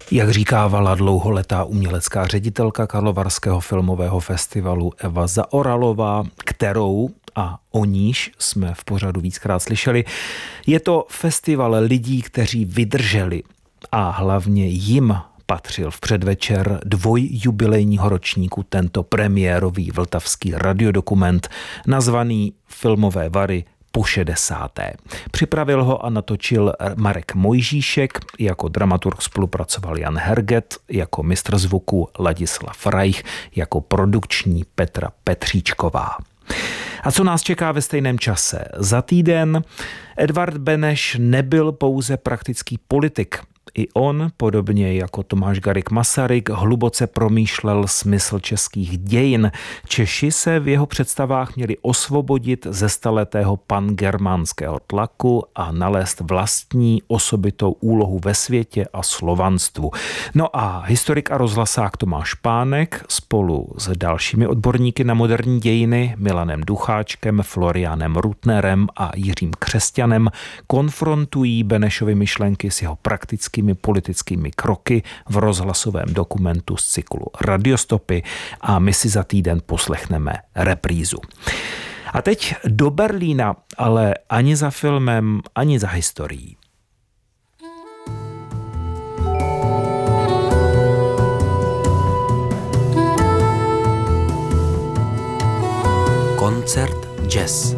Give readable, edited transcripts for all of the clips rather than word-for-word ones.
Jak říkávala dlouholetá umělecká ředitelka Karlovarského filmového festivalu Eva Zaoralová, kterou a o níž jsme v pořadu víckrát slyšeli, je to festival lidí, kteří vydrželi a hlavně jim patřil v předvečer dvojjubilejního ročníku tento premiérový vltavský radiodokument nazvaný Filmové vary po 60. Připravil ho a natočil Marek Mojžíšek, jako dramaturg spolupracoval Jan Herget, jako mistr zvuku Ladislav Reich, jako produkční Petra Petříčková. A co nás čeká ve stejném čase? Za týden Edvard Beneš nebyl pouze praktický politik. I on, podobně jako Tomáš Garrigue Masaryk, hluboce promýšlel smysl českých dějin. Češi se v jeho představách měli osvobodit ze staletého pangermánského tlaku a nalézt vlastní osobitou úlohu ve světě a slovanstvu. No a historik a rozhlasák Tomáš Pánek spolu s dalšími odborníky na moderní dějiny Milanem Ducháčkem, Florianem Rutnerem a Jiřím Křesťanem konfrontují Benešovy myšlenky s jeho praktickými politickými kroky v rozhlasovém dokumentu z cyklu Radiostopy a my si za týden poslechneme reprízu. A teď do Berlína, ale ani za filmem, ani za historií. Koncert jazz.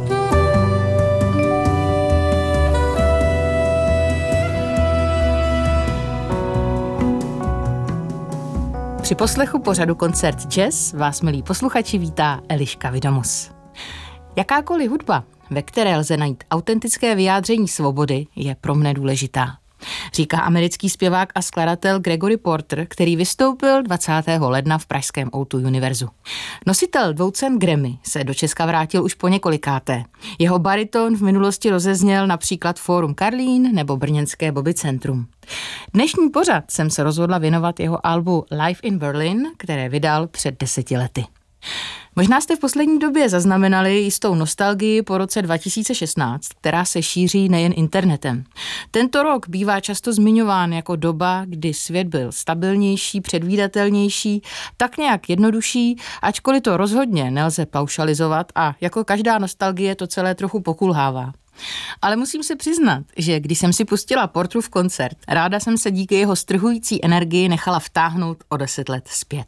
Při poslechu pořadu Koncert jazz vás, milí posluchači, vítá Eliška Vidamus. Jakákoliv hudba, ve které lze najít autentické vyjádření svobody, je pro mne důležitá, říká americký zpěvák a skladatel Gregory Porter, který vystoupil 20. ledna v pražském O2 Univerzu. Nositel 2 cen Grammy se do Česka vrátil už po několikáté. Jeho bariton v minulosti rozezněl například Fórum Karlín nebo brněnské Bobby Centrum. Dnešní pořad jsem se rozhodla věnovat jeho albu Live in Berlin, které vydal před 10 lety. Možná jste v poslední době zaznamenali jistou nostalgii po roce 2016, která se šíří nejen internetem. Tento rok bývá často zmiňován jako doba, kdy svět byl stabilnější, předvídatelnější, tak nějak jednodušší, ačkoliv to rozhodně nelze paušalizovat a jako každá nostalgie to celé trochu pokulhává. Ale musím se přiznat, že když jsem si pustila Porterův koncert, ráda jsem se díky jeho strhující energii nechala vtáhnout o 10 let zpět.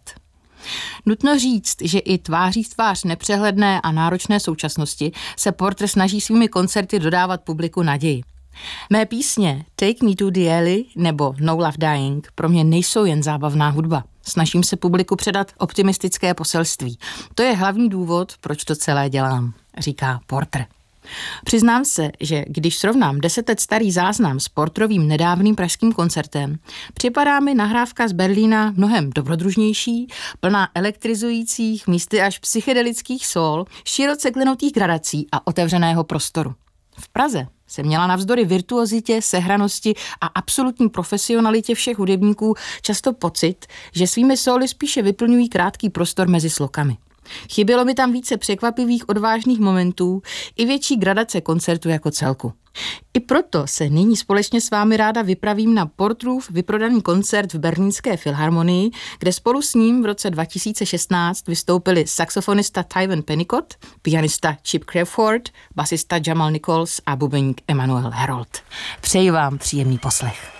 Nutno říct, že i tváří v tvář nepřehledné a náročné současnosti se Porter snaží svými koncerty dodávat publiku naději. Mé písně Take Me to the Alley nebo No Love Dying pro mě nejsou jen zábavná hudba. Snažím se publiku předat optimistické poselství. To je hlavní důvod, proč to celé dělám, říká Porter. Přiznám se, že když srovnám 10 let starý záznam s Porterovým nedávným pražským koncertem, připadá mi nahrávka z Berlína mnohem dobrodružnější, plná elektrizujících, místy až psychedelických sól, široce klenutých gradací a otevřeného prostoru. V Praze se měla navzdory virtuozitě, sehranosti a absolutní profesionalitě všech hudebníků často pocit, že svými sóly spíše vyplňují krátký prostor mezi slokami. Chybělo mi tam více překvapivých odvážných momentů i větší gradace koncertu jako celku. I proto se nyní společně s vámi ráda vypravím na Porterův vyprodaný koncert v Berlínské filharmonii, kde spolu s ním v roce 2016 vystoupili saxofonista Tywin Pennicott, pianista Chip Crawford, basista Jamal Nichols a bubeník Emanuel Herold. Přeji vám příjemný poslech.